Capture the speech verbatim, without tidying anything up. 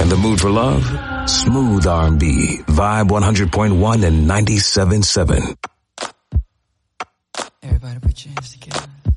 In the mood for love? Smooth R and B, Vibe one hundred point one and ninety-seven point seven. Everybody put your hands together.